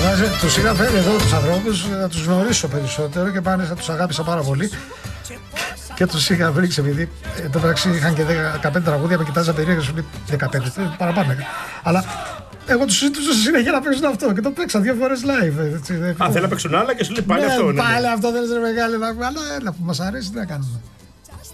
Τους είχα φέρει εδώ τους ανθρώπους να τους γνωρίσω περισσότερο και πάνε, θα τους αγάπησα πάρα πολύ. Και τους είχα βρει, επειδή εν τω μεταξύ είχαν και 15 τραγούδια, με κοιτάζαν περίεργα, σου λέει 15, παραπάνω. Αλλά εγώ τους ζήτησα συνέχεια να παίξουν αυτό και το παίξα 2 φορές live. Αν θέλει να παίξουν άλλα και σου λέει πάλι αυτό. Πάλι αυτό δεν είναι μεγάλο, αλλά έλα που μας αρέσει, τι να κάνουμε.